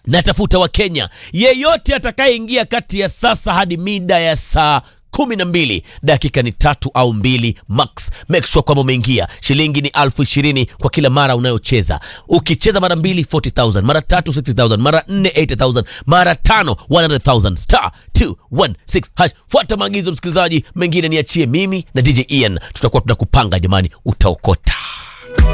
Natafuta wa Kenya yeyote atakayeingia kati ya sasa hadi mida ya saa 12, dakika ni 3 au 2 max. Make sure kwamba umeingia. Shilingi ni 20,000 kwa kila mara unayocheza. Ukicheza mara 2 40,000, mara 3 60,000, mara 4 80,000, mara 5 100,000. Star 216 hash. Fuata maagizo msikilizaji, mengine niachie mimi na DJ Ian. Tutakuwa tunakupanga jamani, utaokota.